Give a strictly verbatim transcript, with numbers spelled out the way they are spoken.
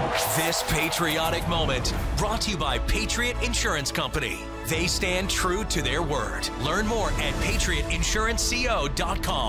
This patriotic moment brought to you by Patriot Insurance Company. They stand true to their word. Learn more at patriot insurance co dot com.